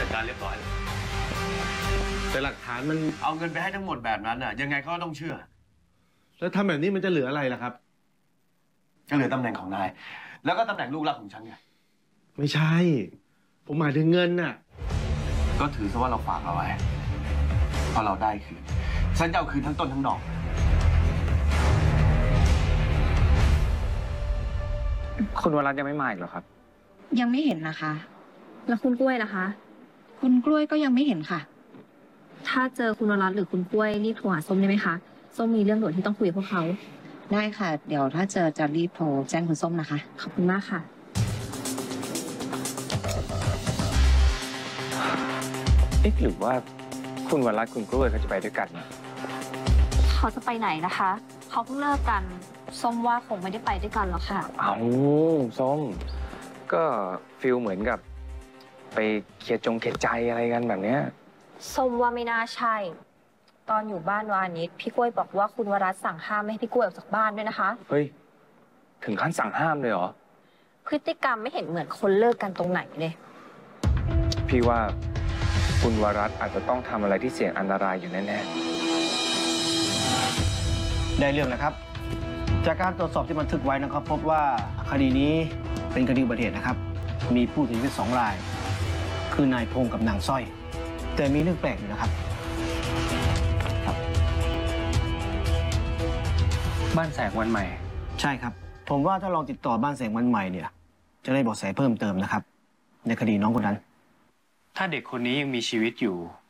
ดการเรียบร้อยแล้วแต่หลักฐานมันเอาเงินไปให้ทั้งหมดแบบนั้นน่ะยังไงก็ต้องเชื่อแล้วทำแบบนี้มันจะเหลืออะไรล่ะครับก็เหลือตำแหน่งของนายแล้วก็ตำแหน่งลูกรักของฉันไงไม่ใช่ ผมหมายถึงเงินน่ะก็ถือซะว่าเราฝากเอาไว้พอเราได้คืนฉันจะเอาคืนทั้งต้นทั้งดอกคุณวรัตน์ยังไม่มาอีกเหรอครับยังไม่เห็นนะคะแล้วคุณกล้วยล่ะคะคุณกล้วยก็ยังไม่เห็นค่ะถ้าเจอคุณวรัตน์หรือคุณกล้วยรีบโทรหาส้มได้ไหมคะ ส้มมีเรื่องด่วนที่ต้องคุยกับพวกเขาได้ค่ะ เดี๋ยวถ้าเจอจะรีบโทรแจ้งคุณส้มนะคะขอบคุณมากค่ะหรือว่าคุณวรัตน์คุณกล้วยเขาจะไปด้วยกันนะเขาจะไปไหนนะคะ เขาเพิ่งเลิกกัน ส้มว่าคงไม่ได้ไปด้วยกันหรอกค่ะเอาส้มก็ฟิลเหมือนกับไปเคลียร์ใจอะไรกันแบบเนี้ยส้มว่าไม่น่าใช่ ตอนอยู่บ้านวานิชพี่กล้วยบอกว่าคุณวรัตน์สั่งห้ามไม่ให้พี่กล้วยออกจากบ้านด้วยนะคะเฮ้ยถึงขั้นสั่งห้ามเลยเหรอพฤติกรรมไม่เห็นเหมือนคนเลิกกันตรงไหนเลยพี่ว่าคุณวรัตน์อาจจะต้องทำอะไรที่เสี่ยงอันตรายอยู่แน่ได้เรื่องแล้วครับ จากการตรวจสอบที่บันทึกไว้นะครับ พบว่าคดีนี้เป็นคดีอุบัติเหตุนะครับ มีผู้เสียชีวิต2 ราย คือนายพงษ์กับนางสร้อย แต่มีเรื่องแปลกอยู่นะครับๆบ้านแสงวันใหม่ใช่ครับ ผมว่าถ้าลองติดต่อบ้านแสงวันใหม่เนี่ยจะได้เบาะแสเพิ่มเติมนะครับ ในคดีน้องคนนั้นถ้าเด็กคนนี้ยังมีชีวิตอยู่